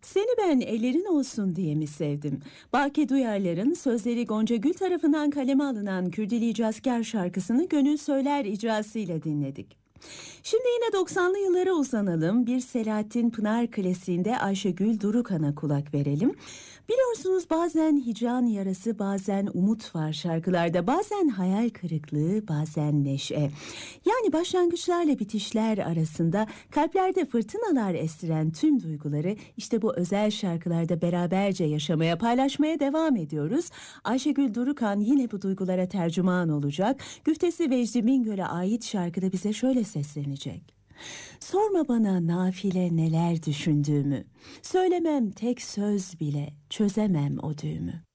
Seni ben ellerin olsun diye mi sevdim? Baki Duyarlar'ın sözleri Gonca Gül tarafından kaleme alınan Kürdili Asker şarkısını Gönül Söyler icrasıyla dinledik. Şimdi yine 90'lı yıllara uzanalım. Bir Selahattin Pınar klasiğinde Ayşegül Durukan'a kulak verelim. Biliyorsunuz bazen hicran yarası, bazen umut var şarkılarda, bazen hayal kırıklığı, bazen neşe. Yani başlangıçlarla bitişler arasında kalplerde fırtınalar estiren tüm duyguları işte bu özel şarkılarda beraberce yaşamaya, paylaşmaya devam ediyoruz. Ayşegül Durukan yine bu duygulara tercüman olacak. Güftesi Vecdi Bingöl'e ait şarkıda bize şöyle seslenecek. Sorma bana nafile neler düşündüğümü, söylemem tek söz bile çözemem o düğümü.